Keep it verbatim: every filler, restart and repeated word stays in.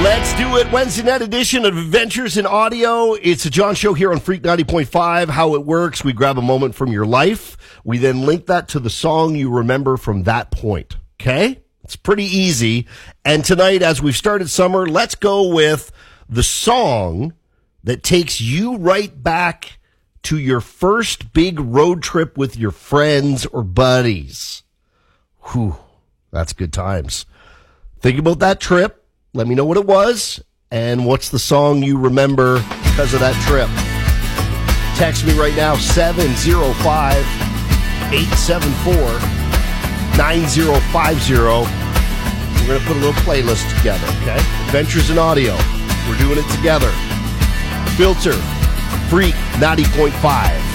Let's do it. Wednesday night edition of Adventures in Audio. It's a John Show here on Freak ninety point five. How it works, we grab a moment from your life. We then link that to the song you remember from that point. Okay? It's pretty easy. And tonight, as we've started summer, let's go with the song that takes you right back to your first big road trip with your friends or buddies. Whew, that's good times. Think about that trip. Let me know what it was and what's the song you remember because of that trip. Text me right now, seven oh five, eight seven four, nine oh five oh. We're going to put a little playlist together, okay? Adventures in Audio. We're doing it together. Filter, Freak ninety point five.